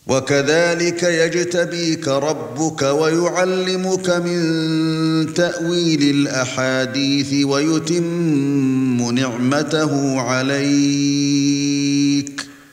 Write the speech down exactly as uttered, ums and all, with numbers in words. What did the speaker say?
وَكَذَلِكَ يَجْتَبِيكَ رَبُّكَ وَيُعَلِّمُكَ مِن تَأْوِيلِ الْأَحَادِيثِ وَيُتِمُّ نِعْمَتَهُ عَلَيْكَ